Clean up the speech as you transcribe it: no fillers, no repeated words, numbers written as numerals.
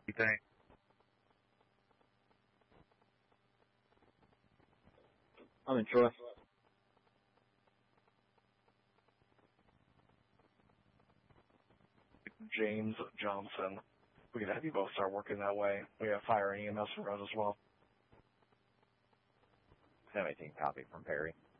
You think? I'm in Troy. James Johnson. We could have you both start working that way. We have fire and EMS for us as well. 718 copy from Perry.